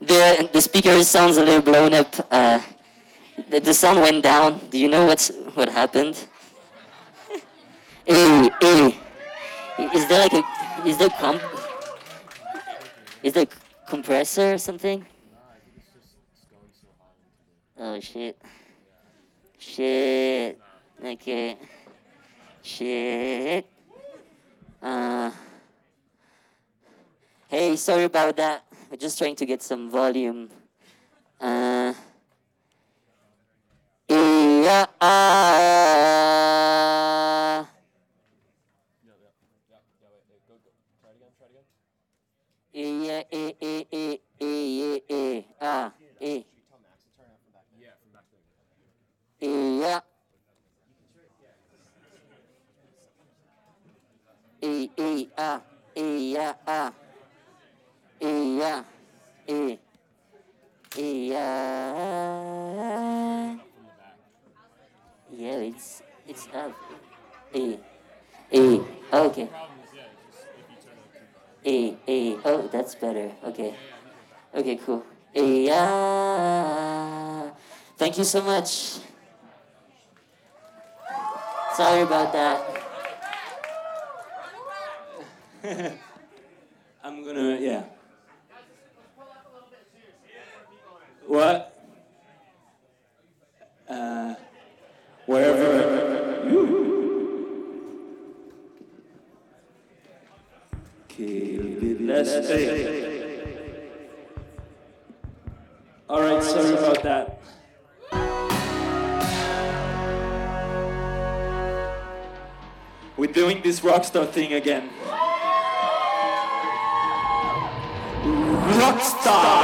The speaker sounds a little blown up. The sound went down. Do you know what happened? Hey, is there like a is there comp is there compressor or something? Oh shit. Shit. Okay. Shit. Uh. Hey, sorry about that. We're just trying to get some volume. Uh. Yeah. Yeah. Yeah. Yeah. Yeah. Yeah. Yeah, it's up. A. A. Okay. A. Oh, that's better. Okay. Okay, cool. A. Thank you so much. Sorry about that. I'm gonna, yeah. What? Wherever. Okay, let's. All right, sorry about that. We're doing this rockstar thing again. Rockstar!